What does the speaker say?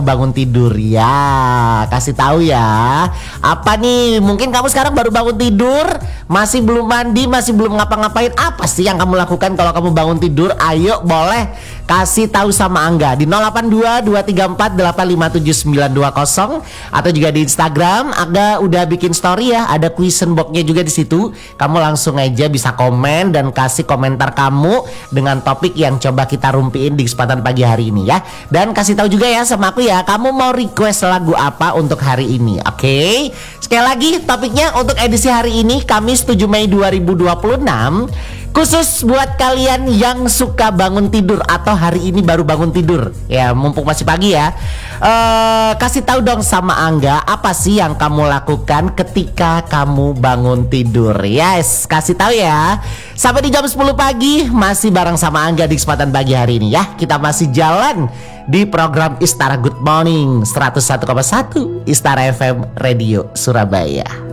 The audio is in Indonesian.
bangun tidur ya. Kasih tahu ya. Apa nih? Mungkin kamu sekarang baru bangun tidur, masih belum mandi, masih belum ngapa-ngapain. Apa sih yang kamu lakukan kalau kamu bangun tidur? Ayo boleh kasih tahu sama Angga di 082234857920 atau juga di Instagram. Angga udah bikin story ya, ada question box-nya juga di situ. Kamu langsung aja bisa komen dan kasih komentar kamu dengan topik yang coba kita rumpiin di kesempatan pagi hari ini ya. Dan kasih tahu juga ya sama aku ya, kamu mau request lagu apa untuk hari ini, oke? Sekali lagi topiknya untuk edisi hari ini Kamis 7 Mei 2026, khusus buat kalian yang suka bangun tidur atau hari ini baru bangun tidur ya, mumpung masih pagi ya. Kasih tahu dong sama Angga, apa sih yang kamu lakukan ketika kamu bangun tidur? Yes, kasih tahu ya. Sampai di jam 10 pagi masih bareng sama Angga di kesempatan pagi hari ini ya. Kita masih jalan di program Istara Good Morning 101,1 Istara FM Radio Surabaya.